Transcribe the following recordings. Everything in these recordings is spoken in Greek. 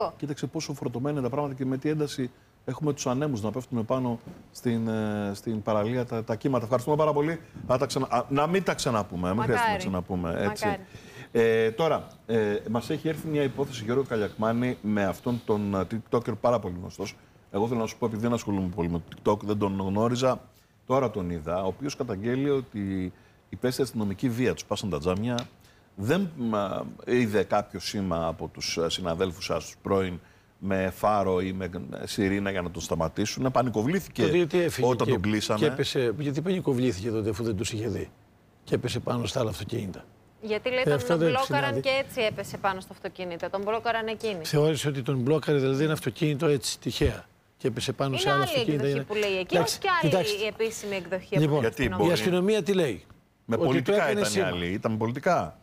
Κοίταξε πόσο φορτωμένα είναι τα πράγματα και με τι ένταση έχουμε τους ανέμους να πέφτουν πάνω στην παραλία τα κύματα. Ευχαριστούμε πάρα πολύ. Να μην τα ξαναπούμε. Μην χρειάζεται να ξαναπούμε. Έτσι. Τώρα, μας έχει έρθει μια υπόθεση, Γιώργο Καλιακμάνη, με αυτόν τον TikToker πάρα πολύ γνωστός. Εγώ θέλω να σου πω, επειδή δεν ασχολούμαι πολύ με το TikTok, δεν τον γνώριζα, τώρα τον είδα, ο οποίος καταγγέλει ότι υπέστη αστυνομική βία. Τους πάσαν τα τζάμια. Δεν είδε κάποιο σήμα από τους συναδέλφους σας, τους πρώην, με φάρο ή με σιρήνα για να τον σταματήσουν. Πανικοβλήθηκε όταν τον κλείσανε. Και έπεσε, γιατί πανικοβλήθηκε τότε, αφού δεν τους είχε δει. Και έπεσε πάνω στα άλλα αυτοκίνητα. Γιατί λέει τον μπλόκαραν και έτσι έπεσε πάνω στο αυτοκίνητο. Τον μπλόκαραν εκείνοι. Θεώρησε ότι τον μπλόκαρε, δηλαδή ένα αυτοκίνητο έτσι, τυχαία. Και έπεσε πάνω σε άλλα αυτοκίνητα. Είναι άλλη εκδοχή που λέει εκείνος και άλλη η επίσημη εκδοχή από την αστυνομία. Η αστυνομία τι λέει? Με πολιτικά ήταν οι άλλοι. Ήταν πολιτικά.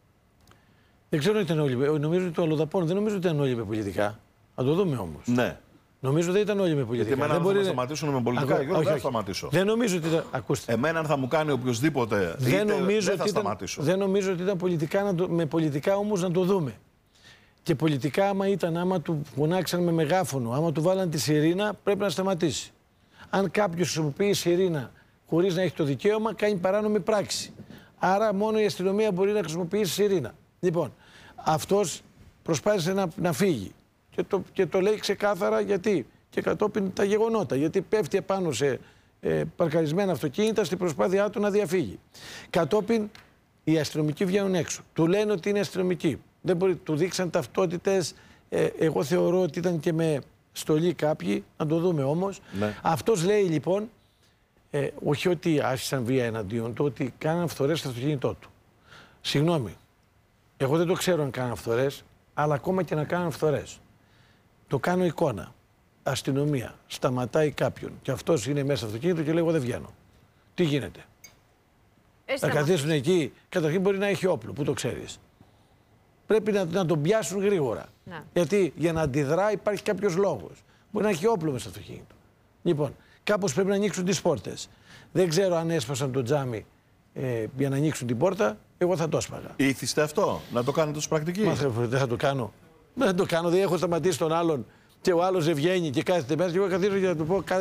Δεν ξέρω αν ήταν όλοι. Νομίζω ότι το αλλοδαπών δεν νομίζω ότι ήταν όλοι με πολιτικά. Να το δούμε όμως. Ναι. Νομίζω δεν ήταν όλοι με πολιτικά. Γιατί εμένα θα σταματήσουν με πολιτικά. Εγώ δεν θα σταματήσω. Δεν νομίζω ότι ήταν. Ακούστε. Εμένα αν θα μου κάνει οποιοδήποτε. Δεν θα σταματήσω. Δεν νομίζω ότι ήταν πολιτικά, με πολιτικά όμως να το δούμε. Και πολιτικά, άμα του φωνάξαν με μεγάφωνο, άμα του βάλαν τη σιρήνα, πρέπει να σταματήσει. Αν κάποιος χρησιμοποιεί σιρήνα χωρίς να έχει το δικαίωμα, κάνει παράνομη πράξη. Άρα μόνο η αστυνομία μπορεί να χρησιμοποιήσει σιρήνα. Λοιπόν, αυτός προσπάθησε να φύγει. Και το λέει ξεκάθαρα γιατί. Και κατόπιν τα γεγονότα. Γιατί πέφτει επάνω σε παρκαρισμένα αυτοκίνητα στην προσπάθειά του να διαφύγει. Κατόπιν οι αστυνομικοί βγαίνουν έξω. Του λένε ότι είναι αστυνομικοί. Δεν μπορεί, του δείξαν ταυτότητες. Εγώ θεωρώ ότι ήταν και με στολή κάποιοι. Να το δούμε όμως. Ναι. Αυτός λέει λοιπόν, όχι ότι άσκησαν βία εναντίον του, ότι κάναν φθορές στο αυτοκίνητό του. Συγγνώμη. Εγώ δεν το ξέρω αν κάναν φθορές, αλλά ακόμα και να κάναν φθορές. Το κάνω εικόνα. Αστυνομία σταματάει κάποιον και αυτός είναι μέσα στο αυτοκίνητο και λέει: εγώ δεν βγαίνω. Τι γίνεται? Θα καθίσουν εκεί. Καταρχήν μπορεί να έχει όπλο, πού το ξέρεις. Πρέπει να τον πιάσουν γρήγορα. Να. Γιατί για να αντιδρά υπάρχει κάποιος λόγος. Μπορεί να έχει όπλο μέσα στο αυτοκίνητο. Λοιπόν, κάπως πρέπει να ανοίξουν τις πόρτες. Δεν ξέρω αν έσπασαν το τζάμι για να ανοίξουν την πόρτα. Εγώ θα το έσπαγα. Ήθιστε αυτό, να το κάνετε ως πρακτική? Δεν θα το κάνω. Δεν θα το κάνω, δεν έχω σταματήσει τον άλλον και ο άλλος δεν βγαίνει και κάθεται μέσα και εγώ καθίσω για να του πω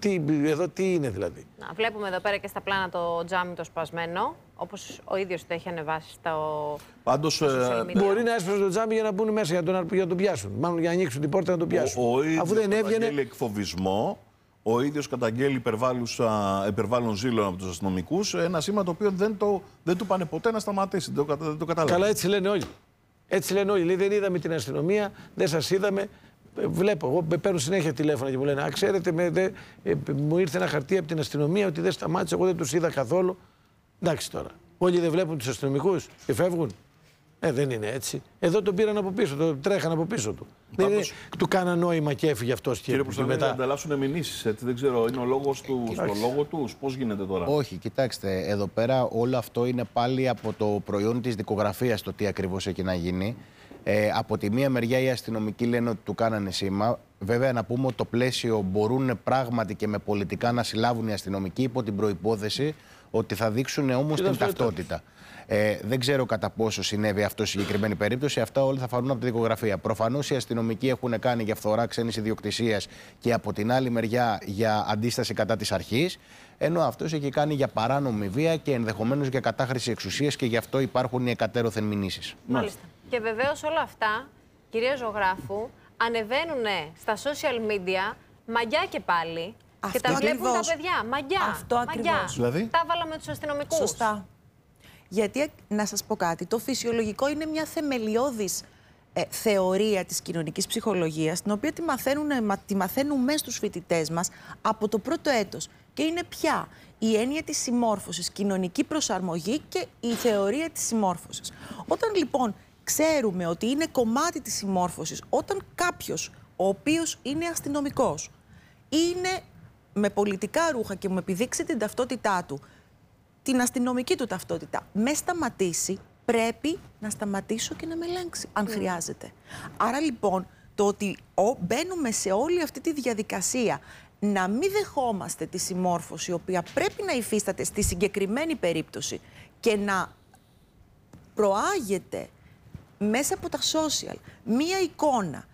εδώ τι είναι δηλαδή. Να, βλέπουμε εδώ πέρα και στα πλάνα το τζάμι το σπασμένο, όπως ο ίδιος το έχει ανεβάσει στο... Πάντως, μπορεί να έσπασε το τζάμι για να μπουν μέσα, για να τον πιάσουν. Μάλλον για να ανοίξουν την πόρτα να τον πιάσουν. Αφού δεν έβγαινε... καταγγέλει εκφοβισμό, ο ίδιος καταγγέλει υπερβάλλον ζήλων από τους αστυνομικούς, ένα σήμα το οποίο δεν του πάνε ποτέ να σταματήσει, δεν το κατάλαβε. Καλά, έτσι λένε όλοι. Έτσι λένε όλοι. Λέει, δεν είδαμε την αστυνομία, δεν σας είδαμε. Βλέπω, εγώ με παίρνω συνέχεια τηλέφωνα και μου λένε: ξέρετε, μου ήρθε ένα χαρτί από την αστυνομία ότι δεν σταμάτησε, εγώ δεν τους είδα καθόλου. Εντάξει τώρα. Όλοι δεν βλέπουν τους αστυνομικούς και φεύγουν. Δεν είναι έτσι. Εδώ τον πήραν από πίσω, τον τρέχαν από πίσω του. Δεν είναι, του κάνα νόημα και έφυγε αυτός και κύριε Προστανέλη, μετά. Ανταλλάσσουν μηνύσεις, έτσι, δεν ξέρω, είναι ο λόγος του στο λόγο τους, πώς γίνεται τώρα? Όχι, κοιτάξτε, εδώ πέρα όλο αυτό είναι πάλι από το προϊόν της δικογραφίας το τι ακριβώς έχει να γίνει. Από τη μία μεριά οι αστυνομικοί λένε ότι του κάνανε σήμα. Βέβαια να πούμε ότι το πλαίσιο μπορούν πράγματι και με πολιτικά να συλλάβουν οι αστυνομικοί υπό την προϋπόθεση ότι θα δείξουν όμως την ταυτότητα. Δεν ξέρω κατά πόσο συνέβη αυτό στη συγκεκριμένη περίπτωση. Αυτά όλα θα φανούν από τη δικογραφία. Προφανώς οι αστυνομικοί έχουν κάνει για φθορά ξένης ιδιοκτησίας και από την άλλη μεριά για αντίσταση κατά της αρχής. Ενώ αυτός έχει κάνει για παράνομη βία και ενδεχομένως για κατάχρηση εξουσίας και γι' αυτό υπάρχουν οι εκατέρωθεν μηνύσεις. Μάλιστα. Και βεβαίως όλα αυτά, κυρία Ζωγράφου, ανεβαίνουν στα social media μαγιά και πάλι. Αυτό και τα βλέπουν τα παιδιά. Μαγιά. Αυτό ακριβώς. Δηλαδή? Τα βάλαμε τους αστυνομικούς. Σωστά. Γιατί, να σας πω κάτι, το φυσιολογικό είναι μια θεμελιώδης θεωρία της κοινωνικής ψυχολογίας, την οποία τη μαθαίνουμε στους φοιτητές μας από το πρώτο έτος. Και είναι πια η έννοια της συμμόρφωσης, κοινωνική προσαρμογή και η θεωρία της συμμόρφωσης. Όταν λοιπόν ξέρουμε ότι είναι κομμάτι της συμμόρφωσης, όταν κάποιος ο οποίος είναι αστυνομικός, είναι με πολιτικά ρούχα και μου επιδείξει την ταυτότητά του, την αστυνομική του ταυτότητα, με σταματήσει, πρέπει να σταματήσω και να με ελέγξει, αν χρειάζεται. Άρα λοιπόν, το ότι μπαίνουμε σε όλη αυτή τη διαδικασία να μην δεχόμαστε τη συμμόρφωση, η οποία πρέπει να υφίσταται στη συγκεκριμένη περίπτωση και να προάγεται μέσα από τα social μία εικόνα